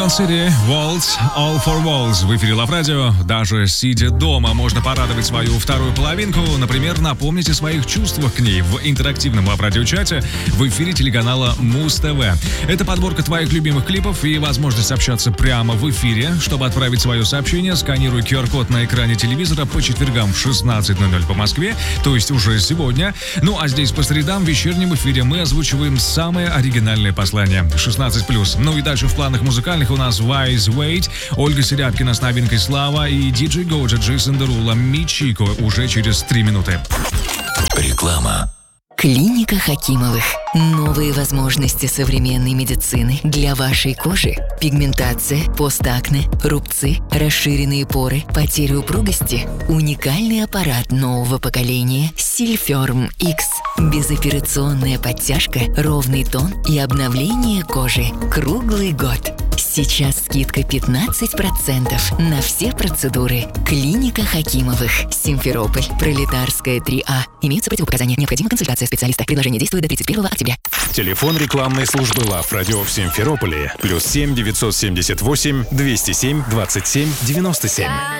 Beyoncé City, Waltz, All for Walls в эфире Love Radio. Даже сидя дома можно порадовать свою вторую половинку. Например, напомните о своих чувствах к ней в интерактивном Love Radio чате в эфире телеканала Муз ТВ. Это подборка твоих любимых клипов и возможность общаться прямо в эфире. Чтобы отправить свое сообщение, сканируй QR-код на экране телевизора по четвергам в 16:00 по Москве, то есть уже сегодня. Ну а здесь по средам в вечернем эфире мы озвучиваем самые оригинальные послания. 16+. Ну и дальше в планах музыкальных у нас Wise Wait, Ольга Серябкина с новинкой Слава и DJ Годжа, Джейсон Дерула, Мичико уже через 3 минуты. Реклама. Клиника Хакимовых. Новые возможности современной медицины для вашей кожи. Пигментация, постакне, рубцы, расширенные поры, потеря упругости. Уникальный аппарат нового поколения Сильферм X. Безоперационная подтяжка, ровный тон и обновление кожи круглый год. Сейчас скидка 15% на все процедуры. Клиника Хакимовых. Симферополь. Пролетарская 3А. Имеются противопоказания. Необходима консультация специалиста. Предложение действует до 31 октября. Телефон рекламной службы Love Radio в Симферополе. +7 978 207 27 97.